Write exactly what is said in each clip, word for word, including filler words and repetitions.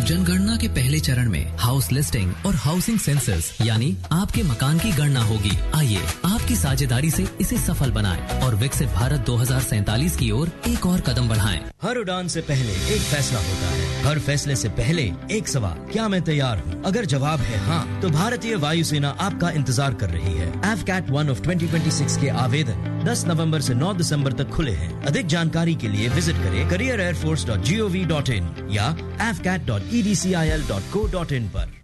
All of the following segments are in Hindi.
जनगणना के पहले चरण में हाउस लिस्टिंग और हाउसिंग सेंसस यानी आपके मकान की गणना होगी। आइए आपकी साझेदारी से इसे सफल बनाएं और विकसित भारत दो हज़ार सैंतालीस की ओर एक और कदम बढ़ाएं। हर उड़ान से पहले एक फैसला होता है, हर फैसले से पहले एक सवाल, क्या मैं तैयार हूँ? अगर जवाब है हाँ, तो भारतीय वायुसेना आपका इंतजार कर रही है। F cat one of twenty twenty six के आवेदन दस नवंबर से नौ दिसंबर तक खुले हैं। अधिक जानकारी के लिए विजिट करें career air force dot gov dot in या F cat dot E D C I L dot co dot in पर।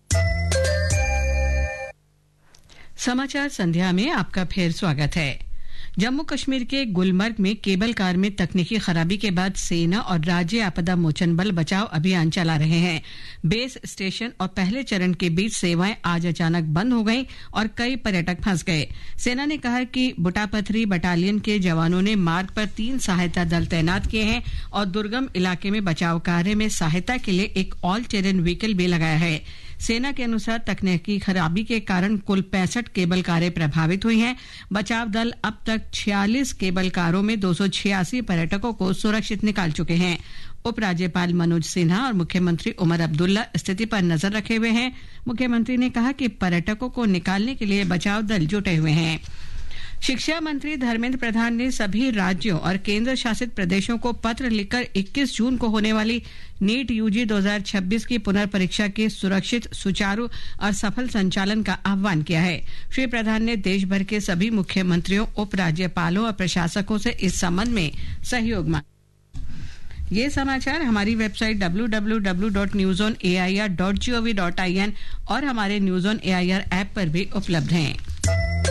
समाचार संध्या में आपका फिर स्वागत है। जम्मू कश्मीर के गुलमर्ग में केबल कार में तकनीकी खराबी के बाद सेना और राज्य आपदा मोचन बल बचाव अभियान चला रहे हैं। बेस स्टेशन और पहले चरण के बीच सेवाएं आज अचानक बंद हो गईं और कई पर्यटक फंस गए। सेना ने कहा कि बुटापथरी बटालियन के जवानों ने मार्ग पर तीन सहायता दल तैनात किए हैं और दुर्गम इलाके में बचाव कार्य में सहायता के लिए एक ऑल टेरेन व्हीकल भी लगाया है। सेना के अनुसार तकनीकी खराबी के कारण कुल पैंसठ केबल कारें प्रभावित हुई हैं। बचाव दल अब तक छियालीस केबल कारों में दो सौ छियासी पर्यटकों को सुरक्षित निकाल चुके हैं। उपराज्यपाल मनोज सिन्हा और मुख्यमंत्री उमर अब्दुल्ला स्थिति पर नजर रखे हुए हैं। मुख्यमंत्री ने कहा कि पर्यटकों को निकालने के लिए बचाव दल जुटे हुए हैं। शिक्षा मंत्री धर्मेंद्र प्रधान ने सभी राज्यों और केंद्र शासित प्रदेशों को पत्र लिखकर इक्कीस जून को होने वाली नीट यूजी दो हज़ार छब्बीस की पुनर्परीक्षा के सुरक्षित, सुचारू और सफल संचालन का आह्वान किया है। श्री प्रधान ने देश भर के सभी मुख्यमंत्रियों, उपराज्यपालों और प्रशासकों से इस संबंध में सहयोग मांगा। ये समाचार हमारी website W W W dot news on A I R dot G O V dot I N और हमारे news on A I R app पर भी उपलब्ध हैं।